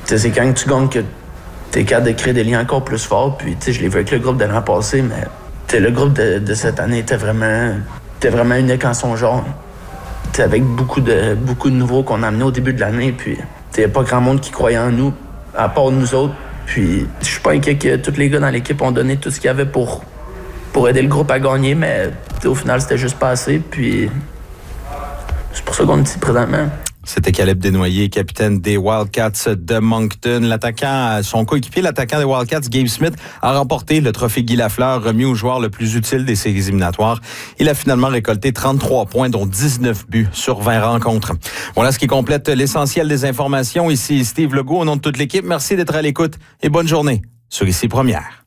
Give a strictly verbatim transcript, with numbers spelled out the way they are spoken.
T'sais, c'est quand tu gagnes que t'es capable de créer des liens encore plus forts. Puis, tu sais, je l'ai vu avec le groupe de l'an passé, mais t'sais, le groupe de, de cette année était vraiment, était vraiment unique en son genre. T'sais, avec beaucoup de, beaucoup de nouveaux qu'on a amenés au début de l'année. Puis, il n'y a pas grand monde qui croyait en nous, à part nous autres. Puis, je suis pas inquiet que tous les gars dans l'équipe ont donné tout ce qu'il y avait pour, pour aider le groupe à gagner, mais au final, c'était juste pas assez. Puis, c'est pour ça qu'on est ici présentement. C'était Caleb Desnoyers, capitaine des Wildcats de Moncton. L'attaquant, son coéquipier, l'attaquant des Wildcats, Gabe Smith, a remporté le trophée Guy Lafleur, remis au joueur le plus utile des séries éliminatoires. Il a finalement récolté trente-trois points, dont dix-neuf buts sur vingt rencontres. Voilà ce qui complète l'essentiel des informations. Ici Steve Legault, au nom de toute l'équipe. Merci d'être à l'écoute et bonne journée sur Ici Première.